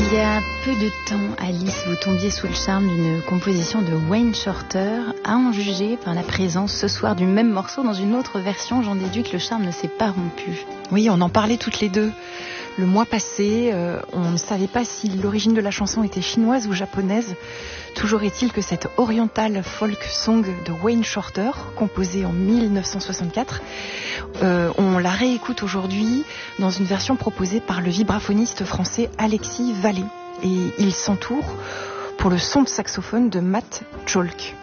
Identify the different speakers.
Speaker 1: Il y a peu de temps, Alice, vous tombiez sous le charme d'une composition de Wayne Shorter. À en juger par la présence ce soir du même morceau dans une autre version, j'en déduis que le charme ne s'est pas rompu.
Speaker 2: Oui, on en parlait toutes les deux. Le mois passé, on ne savait pas si l'origine de la chanson était chinoise ou japonaise. Toujours est-il que cette oriental folk song de Wayne Shorter, composée en 1964, on la réécoute aujourd'hui dans une version proposée par le vibraphoniste français Alexis Vallée. Et il s'entoure pour le son de saxophone de Matt Chalk.